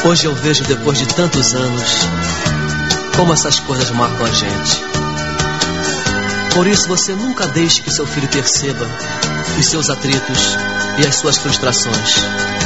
Hoje eu vejo, depois de tantos anos, como essas coisas marcam a gente. Por isso você nunca deixe que seu filho perceba os seus atritos e as suas frustrações.